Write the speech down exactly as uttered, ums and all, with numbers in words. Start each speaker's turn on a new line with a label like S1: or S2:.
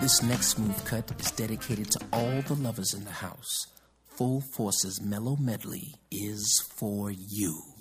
S1: This next smooth cut is dedicated to all the lovers in the house. Full Force's mellow medley is for you.